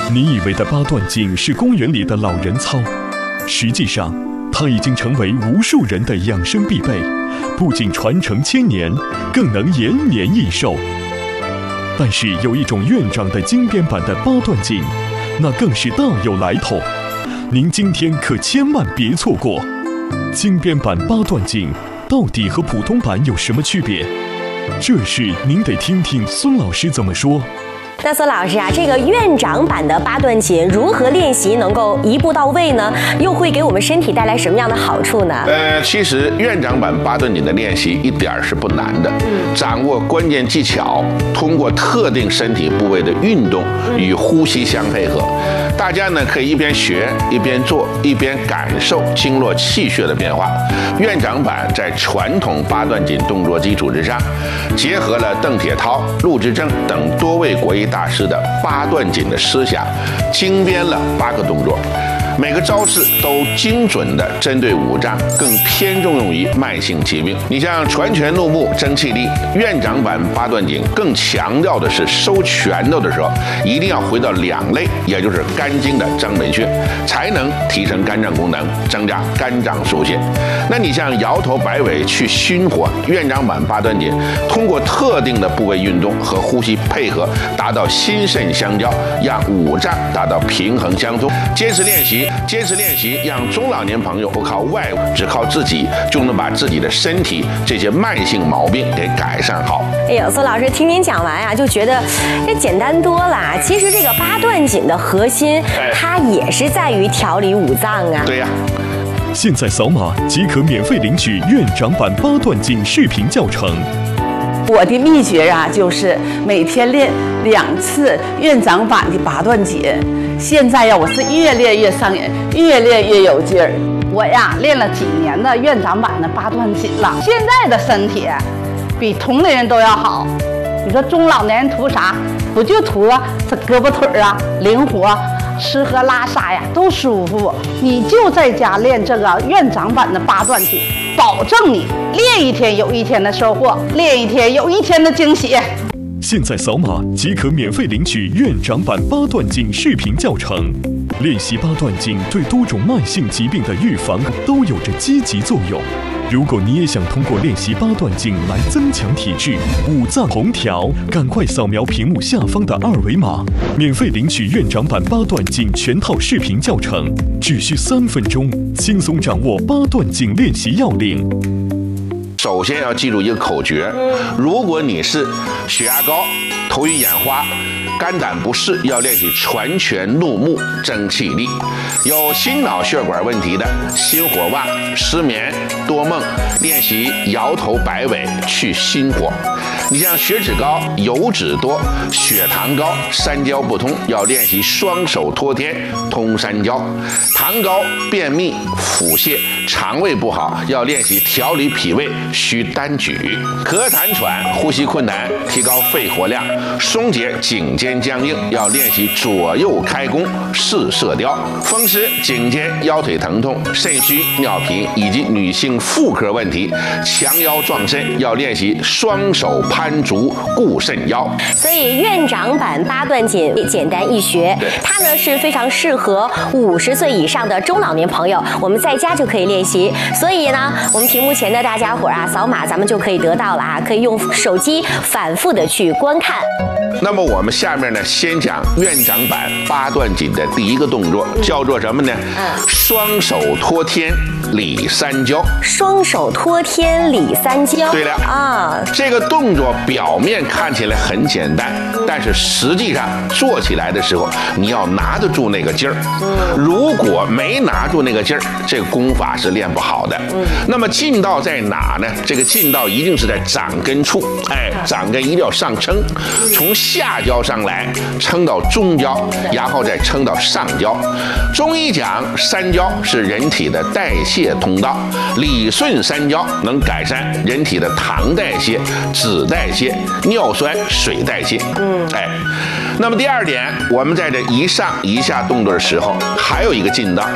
你以为的八段锦是公园里的老人操，实际上它已经成为无数人的养生必备，不仅传承千年，更能延年益寿。但是有一种院长的精编版的八段锦，那更是大有来头，您今天可千万别错过。精编版八段锦到底和普通版有什么区别？这事您得听听孙老师怎么说。 那孙老师啊，这个院长版的八段锦如何练习能够一步到位呢？又会给我们身体带来什么样的好处呢？ 其实院长版八段锦的练习一点是不难的，掌握关键技巧，通过特定身体部位的运动与呼吸相配合。大家呢可以一边学一边做，一边感受经络气血的变化。院长版在传统八段锦动作基础之上，结合了邓铁涛、陆之正等多位国医大师的八段锦的思想，精编了8个动作，每个招式都精准地针对五脏，更偏重用于慢性疾病。你像传拳怒目争气力，院长版八段锦更强调的是收拳头的时候一定要回到两肋，也就是肝经的张门穴，才能提升肝脏功能，增加肝脏疏泄。那你像摇头摆尾去心火，院长版八段锦通过特定的部位运动和呼吸配合，达到心肾相交，让五脏达到平衡相通。坚持练习，让中老年朋友不靠外物，只靠自己就能把自己的身体这些慢性毛病给改善好。 哎呦，孙老师听您讲完啊，就觉得这简单多了。其实这个八段锦的核心，它也是在于调理五脏啊。 对呀。 现在扫码即可免费领取院长版八段锦视频教程。 我的秘诀啊，就是每天练2次院长版的八段锦。现在呀，我是越练越上瘾，越练越有劲儿。我呀，练了几年的院长版的八段锦了，现在的身体比同龄人都要好。你说中老年人图啥？不就图这胳膊腿啊灵活，吃喝拉撒呀都舒服。你就在家练这个院长版的八段锦，保证你练一天有一天的收获，练一天有一天的惊喜。 现在扫码即可免费领取院长版八段锦视频教程。练习八段锦对多种慢性疾病的预防都有着积极作用。如果你也想通过练习八段锦来增强体质、五脏同调，赶快扫描屏幕下方的2维码，免费领取院长版八段锦全套视频教程，只需3分钟，轻松掌握八段锦练习要领。 首先要记住一个口诀，如果你是血压高、头晕眼花、肝胆不适，要练习传拳怒目争气力；有心脑血管问题的，心火旺、失眠、多梦，练习摇头摆尾去心火。你像血脂高、油脂多、血糖高、三焦不通，要练习双手托天通三焦；糖高、便秘、腹泻、肠胃不好，要练习调理脾胃需单举；咳痰喘、呼吸困难，提高肺活量，松解颈肩僵硬，要练习左右开弓四射雕；风湿、颈肩、腰腿疼痛、肾虚、尿频以及女性妇科问题，强腰壮肾，要练习双手攀足固肾腰。 所以院长版八段锦简单易学，它呢是非常适合50岁以上的中老年朋友，我们在家就可以练习。所以呢，我们屏幕前的大家伙啊，扫码咱们就可以得到了啊，可以用手机反复的去观看。 那么我们下面呢，先讲院长版八段锦的第一个动作，叫做什么呢？双手托天理三焦。 双手托天理三焦。 对了啊，这个动作表面看起来很简单，但是实际上做起来的时候，你要拿得住那个劲儿。如果没拿住那个劲儿，这个功法是练不好的。那么劲道在哪呢？这个劲道一定是在掌根处，掌根一定要上撑，从下焦上来，撑到中焦，然后再撑到上焦。中医讲三焦是人体的代谢通道，理顺三焦能改善人体的糖代谢、脂代谢、尿酸、水代谢。那么第二点，我们在这一上一下动作的时候，还有一个劲道，